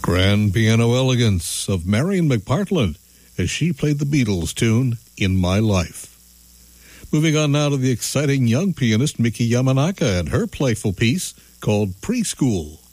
Grand piano elegance of Marion McPartland as she played the Beatles tune, In My Life. Moving on now to the exciting young pianist Miki Yamanaka and her playful piece called Preschool.